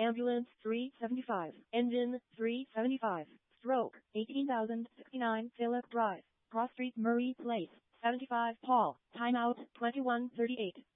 Ambulance 375. Engine 375. Stroke 18,069 Phillip Drive. Cross Street Murray Place. 75 Paul. Timeout 21:38.